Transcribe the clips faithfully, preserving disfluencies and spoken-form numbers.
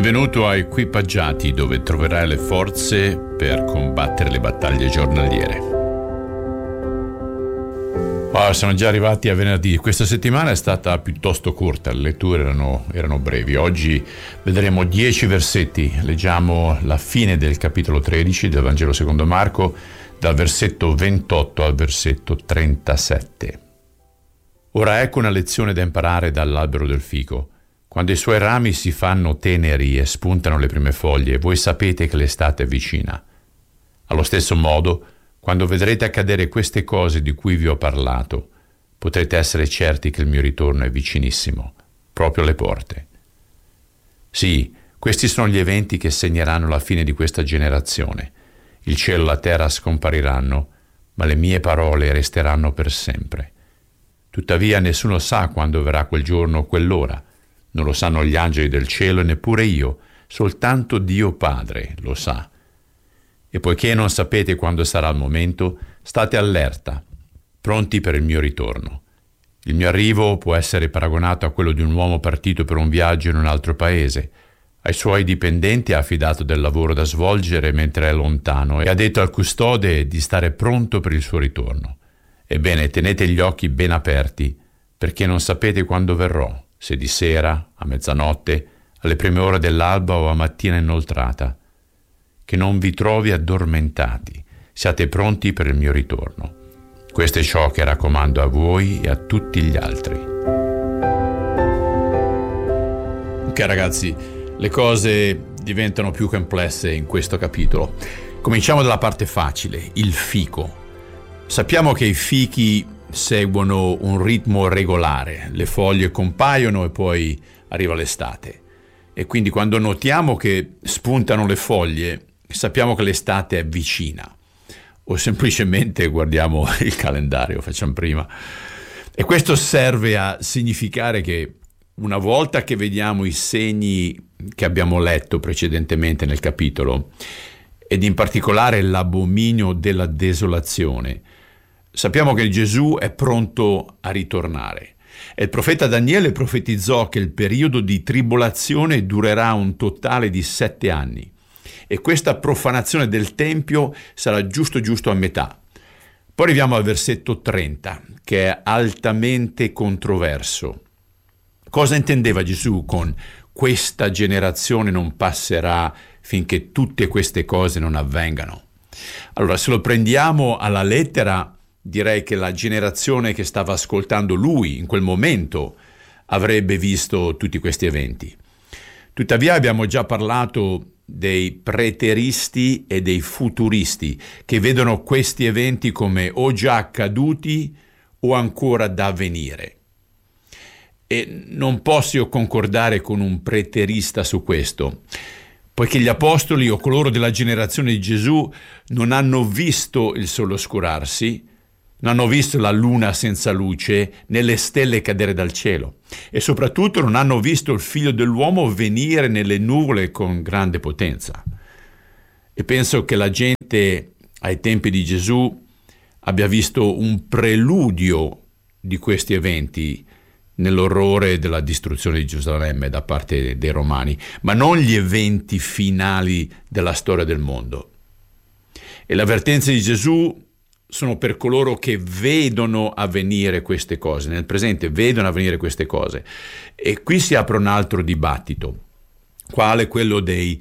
Benvenuto a Equipaggiati, dove troverai le forze per combattere le battaglie giornaliere. Oh, siamo già arrivati a venerdì. Questa settimana è stata piuttosto corta, le letture erano, erano brevi. Oggi vedremo dieci versetti. Leggiamo la fine del capitolo tredici del Vangelo secondo Marco, dal versetto ventotto al versetto trentasette. Ora ecco una lezione da imparare dall'albero del fico. Quando i suoi rami si fanno teneri e spuntano le prime foglie, voi sapete che l'estate è vicina. Allo stesso modo, quando vedrete accadere queste cose di cui vi ho parlato, potrete essere certi che il mio ritorno è vicinissimo, proprio alle porte. Sì, questi sono gli eventi che segneranno la fine di questa generazione. Il cielo e la terra scompariranno, ma le mie parole resteranno per sempre. Tuttavia nessuno sa quando verrà quel giorno o quell'ora. Non lo sanno gli angeli del cielo e neppure io, soltanto Dio Padre lo sa. E poiché non sapete quando sarà il momento, state allerta, pronti per il mio ritorno. Il mio arrivo può essere paragonato a quello di un uomo partito per un viaggio in un altro paese. Ai suoi dipendenti ha affidato del lavoro da svolgere mentre è lontano e ha detto al custode di stare pronto per il suo ritorno. Ebbene, tenete gli occhi ben aperti, perché non sapete quando verrò, se di sera, a mezzanotte, alle prime ore dell'alba o a mattina inoltrata. Che non vi trovi addormentati, siate pronti per il mio ritorno. Questo è ciò che raccomando a voi e a tutti gli altri. Ok ragazzi, le cose diventano più complesse in questo capitolo. Cominciamo dalla parte facile, il fico. Sappiamo che i fichi seguono un ritmo regolare, le foglie compaiono e poi arriva l'estate. E quindi quando notiamo che spuntano le foglie, sappiamo che l'estate è vicina. O semplicemente guardiamo il calendario, facciamo prima. E questo serve a significare che una volta che vediamo i segni che abbiamo letto precedentemente nel capitolo, ed in particolare l'abominio della desolazione, sappiamo che Gesù è pronto a ritornare. E il profeta Daniele profetizzò che il periodo di tribolazione durerà un totale di sette anni. E questa profanazione del Tempio sarà giusto giusto a metà. Poi arriviamo al versetto trenta, che è altamente controverso. Cosa intendeva Gesù con questa generazione non passerà finché tutte queste cose non avvengano? Allora, se lo prendiamo alla lettera, direi che la generazione che stava ascoltando lui in quel momento avrebbe visto tutti questi eventi. Tuttavia abbiamo già parlato dei preteristi e dei futuristi che vedono questi eventi come o già accaduti o ancora da avvenire. E non posso concordare con un preterista su questo, poiché gli apostoli o coloro della generazione di Gesù non hanno visto il sole oscurarsi, non hanno visto la luna senza luce né le stelle cadere dal cielo e soprattutto non hanno visto il figlio dell'uomo venire nelle nuvole con grande potenza. E penso che la gente ai tempi di Gesù abbia visto un preludio di questi eventi nell'orrore della distruzione di Gerusalemme da parte dei Romani, ma non gli eventi finali della storia del mondo. E l'avvertenza di Gesù sono per coloro che vedono avvenire queste cose, nel presente vedono avvenire queste cose. E qui si apre un altro dibattito, quale quello dei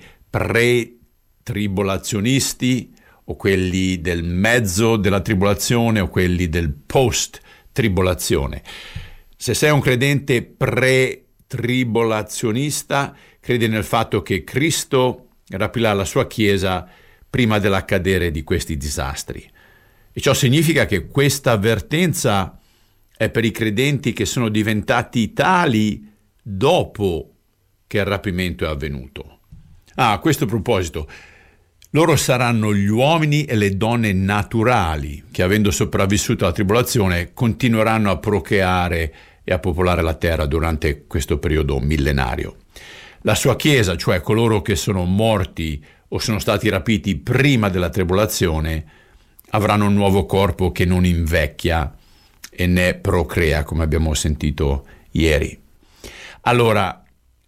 pre-tribolazionisti o quelli del mezzo della tribolazione o quelli del post-tribolazione. Se sei un credente pre-tribolazionista, credi nel fatto che Cristo rapirà la sua Chiesa prima dell'accadere di questi disastri. E ciò significa che questa avvertenza è per i credenti che sono diventati tali dopo che il rapimento è avvenuto. Ah, a questo proposito, loro saranno gli uomini e le donne naturali che, avendo sopravvissuto alla tribolazione, continueranno a procreare e a popolare la terra durante questo periodo millenario. La sua Chiesa, cioè coloro che sono morti o sono stati rapiti prima della tribolazione, avranno un nuovo corpo che non invecchia e né procrea, come abbiamo sentito ieri. Allora,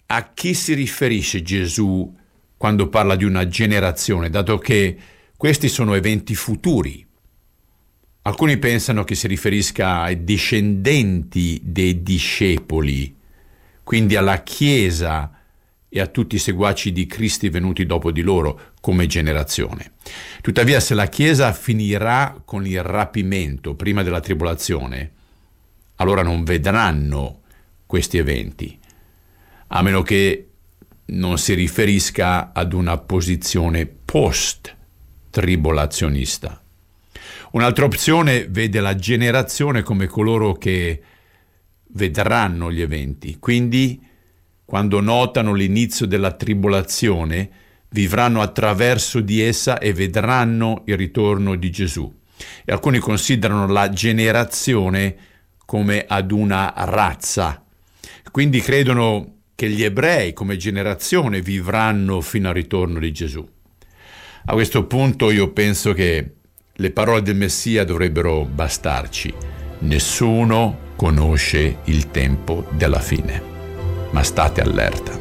a chi si riferisce Gesù quando parla di una generazione, dato che questi sono eventi futuri? Alcuni pensano che si riferisca ai discendenti dei discepoli, quindi alla Chiesa e a tutti i seguaci di Cristo venuti dopo di loro come generazione. Tuttavia, se la Chiesa finirà con il rapimento prima della tribolazione, allora non vedranno questi eventi, a meno che non si riferisca ad una posizione post-tribolazionista. Un'altra opzione vede la generazione come coloro che vedranno gli eventi, quindi quando notano l'inizio della tribolazione, vivranno attraverso di essa e vedranno il ritorno di Gesù. E alcuni considerano la generazione come ad una razza, quindi credono che gli ebrei come generazione vivranno fino al ritorno di Gesù. A questo punto io penso che le parole del Messia dovrebbero bastarci. Nessuno conosce il tempo della fine, ma state allerta.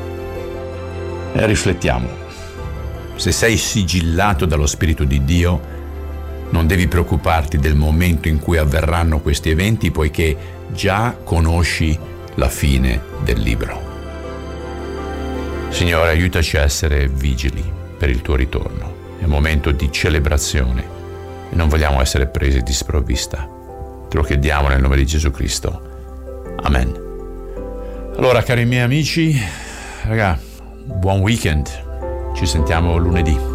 E riflettiamo. Se sei sigillato dallo Spirito di Dio, non devi preoccuparti del momento in cui avverranno questi eventi, poiché già conosci la fine del libro. Signore, aiutaci a essere vigili per il tuo ritorno. È un momento di celebrazione e non vogliamo essere presi di sprovvista. Te lo chiediamo nel nome di Gesù Cristo. Amen. Allora, cari miei amici, raga, buon weekend. Ci sentiamo lunedì.